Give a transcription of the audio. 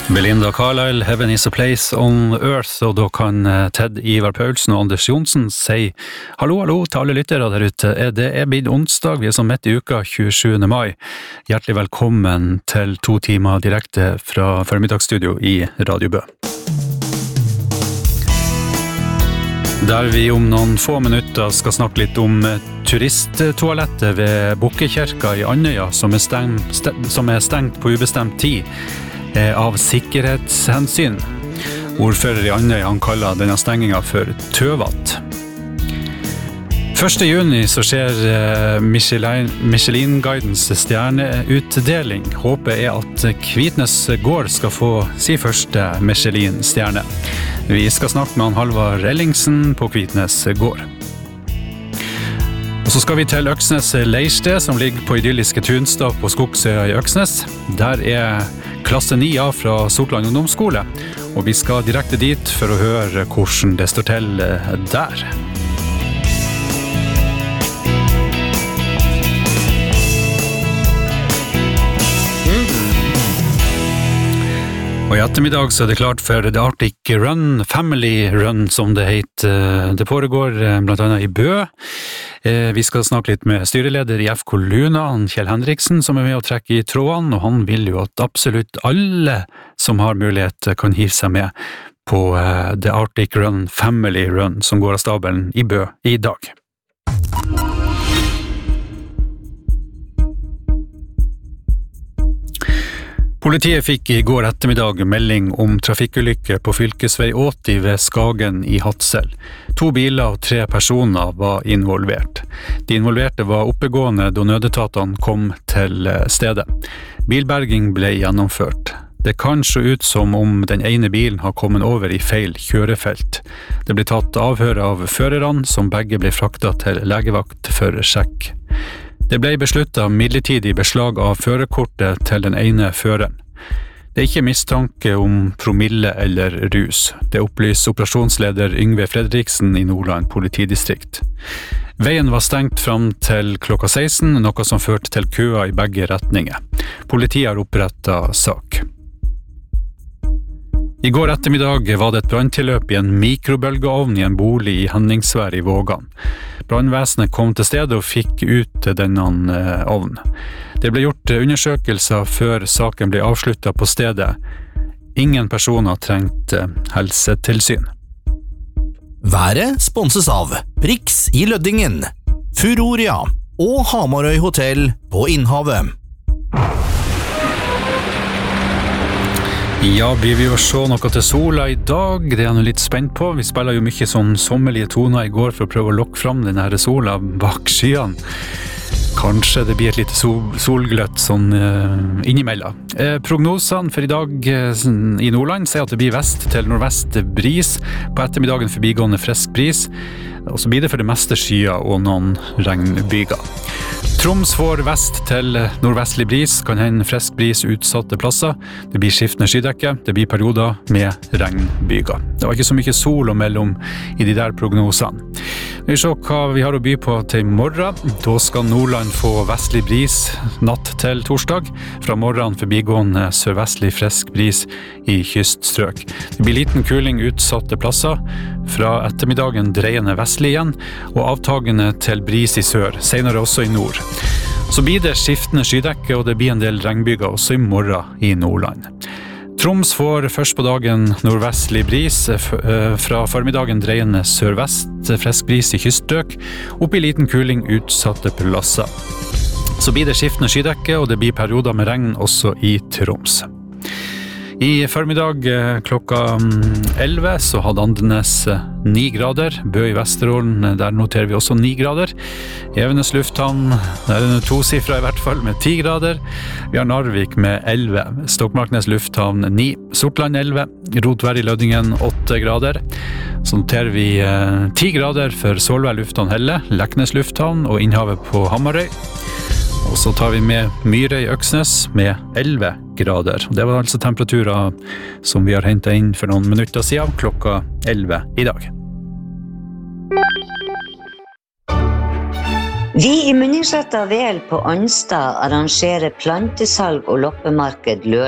Belinda Carlisle, Heaven is a place on earth, og da kan Ted Ivar Paulsen og Anders Jonsen si hallo til alle lyttere der ute. Det blitt onsdag, vi som midt i uka, 27. mai. Hjertelig velkommen til 2 timer direkte fra formiddagsstudio i Radio Bø. Der vi om noen få minutter skal snakke litt om turisttoalettet ved Bukkekirka i Andøya, som stengt på ubestemt tid av sikkerhetshensyn. Ordfører i Andøya, han kaller denne stengingen for tøvat. 1. juni så skjer Michelin-guidens stjerneutdeling. Håpet at Kvitnes gård skal få sin første Michelin-stjerne. Vi skal snakke med Halvard Ellingsen på Kvitnes gård. Og så skal vi til Øksnes Leirsted, som ligger på idylliske Tunstad på Skogsøya i Øksnes. Der klasse 9A fra Sortland ungdomsskole, og vi skal direkte dit for å høre hvordan det står til der. Og i ettermiddag så det klart for The Arctic Run, Family Run som det heter. Det foregår blant annet i Bø. Vi skal snakke litt med styreleder i FK Luna, Kjell Henriksen, som med å trekke i trådene, og han vil jo at absolutt alle som har mulighet kan hive seg med på The Arctic Run, Family Run, som går av stabelen i Bø i dag. Politiet fikk i går ettermiddag melding om trafikkulykke på fylkesvei 80 ved Skagen i Hadsel. 2 biler og 3 personer var involvert. De involverte var oppegående da nødetatene kom til stedet. Bilberging ble gjennomført. Det kan se ut som om den ene bilen har kommet over i feil kjørefelt. Det ble tatt avhør av førerne, som begge ble fraktet til legevakt for sjekk. Det ble besluttet midlertidig beslag av førerkortet til den ene føreren. Det ikke mistanke om promille eller rus. Det opplyser operasjonsleder Yngve Fredriksen i Nordland politidistrikt. Veien var stengt fram til klokka 16, noe som førte til køer i begge retninger. Politiet har opprettet sak. I går ettermiddag var det et branntilløp i en mikrobølgeovn i en bolig i Henningsvær i Vågan. Brannvesenet kom til stedet og fikk ut denne ovnen. Det ble gjort undersøkelser før saken ble avsluttet på stedet. Ingen personer trengte helsetilsyn. Været sponses av Prix i Løddingen, Furoria og Hamarøy Hotel på Innhavet. Ja, blir vi å se noe til sola i dag? Det jeg nå litt spent på. Vi spiller jo mye sånn sommerlige toner i går for å prøve å lokke fram denne sola bak skyene. Kanskje det blir et lite solgløtt sånn innimellom. Prognosene for i dag i Nordland sier at det blir vest til nordvest bris, på ettermiddagen forbigående frisk bris, og så blir det for det meste skyer og noen regnbyger. Troms får vest til nordvestlig bris, kan hende frisk bris utsatte plasser. Det blir skiftende skydekke, det blir perioder med regnbyger. Det var ikke så mye sol å melde om i de der prognosene. Vi ser hva vi har å by på til i morgen. Da skal Nordland få vestlig bris natt til torsdag. Fra morgenen forbigående sørvestlig frisk bris i kyststrøk. Det blir liten kuling utsatte plasser. Fra ettermiddagen dreiende vestlig igjen, og avtagende til bris i sør, senere også i nord. Så blir det skiftende skydekke, og det blir en del regnbyger også i morgen i Nordland. Troms får først på dagen nordvestlig bris, fra formiddagen dreiende sørvest, frisk bris i kyststrøk, opp i liten kuling utsatte plasser. Så blir det skiftende skydekke, og det blir perioder med regn også i Troms. I formiddag klokka 11 så hadde Andenes 9 grader, Bø i Vesterålen, der noterer vi også 9 grader. Evenes lufthavn, der det 2-sifret i hvert fall med 10 grader. Vi har Narvik med 11, Stokmarknes lufthavn 9, Sortland 11, Rotvær i Løddingen 8 grader. Så noterer vi 10 grader for Solvær lufthavn Helle, Leknes lufthavn og Innhavet på Hamarøy. Og så tar vi med Myre i Øksnes med 11 grader. Det var altså temperaturer som vi har hentet inn for noen minutter siden, klokka 11 i dag. Vi i Munningsretta Vel på Anstad arrangerer plantesalg og loppemarked lørdag.